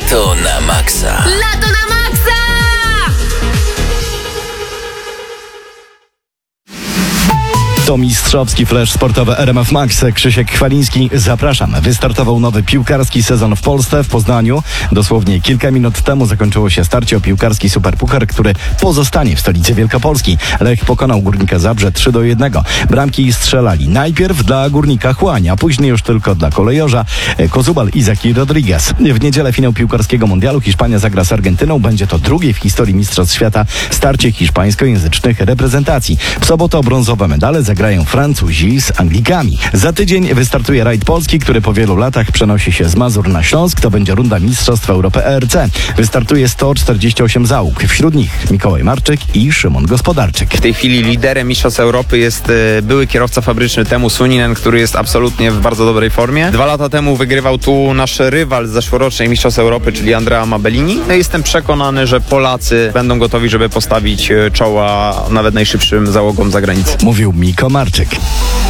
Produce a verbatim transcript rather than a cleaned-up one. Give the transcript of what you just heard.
Lato na maksa. Lato na maksa! To mistrzowski flash sportowy R M F Max. Krzysiek Chwaliński, zapraszam. Wystartował nowy piłkarski sezon w Polsce, w Poznaniu. Dosłownie kilka minut temu zakończyło się starcie o piłkarski superpuchar, który pozostanie w stolicy Wielkopolski. Lech pokonał Górnika Zabrze trzy do jednego. Bramki strzelali najpierw dla Górnika Chłań, a później już tylko dla kolejorza Kozubal, Izak i Rodriguez. W niedzielę finał piłkarskiego mundialu. Hiszpania zagra z Argentyną. Będzie to drugie w historii Mistrzostw Świata starcie hiszpańskojęzycznych reprezentacji. W sobotę o brązowe medale zagrają Francuzi z Anglikami. Za tydzień wystartuje rajd polski, który po wielu latach przenosi się z Mazur na Śląsk. To będzie runda Mistrzostw Europy E R C. Wystartuje sto czterdzieści osiem załóg. Wśród nich Mikołaj Marczyk i Szymon Gospodarczyk. W tej chwili liderem Mistrzostw Europy jest e, były kierowca fabryczny Teemu Suninen, który jest absolutnie w bardzo dobrej formie. Dwa lata temu wygrywał tu nasz rywal z zeszłorocznej Mistrzostw Europy, czyli Andrea Mabellini. No, jestem przekonany, że Polacy będą gotowi, żeby postawić e, czoła nawet najszybszym załogom z zagranicy. Mówił Miko Marczyk.